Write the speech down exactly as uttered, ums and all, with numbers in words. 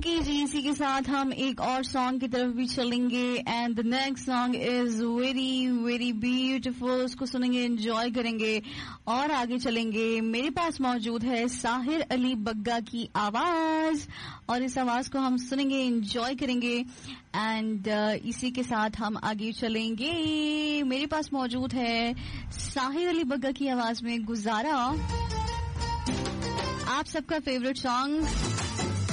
Okay जी, इसी के साथ हम एक और सॉन्ग की तरफ भी चलेंगे and the next song is very very beautiful. उसको सुनेंगे, एंजॉय करेंगे और आगे चलेंगे. मेरे पास मौजूद है साहिर अली बग्गा की आवाज और इस आवाज को हम सुनेंगे, एंजॉय करेंगे एंड uh, इसी के साथ हम आगे चलेंगे. मेरे पास मौजूद है साहिर अली बग्गा की आवाज में गुजारा, आप सबका फेवरेट सॉन्ग.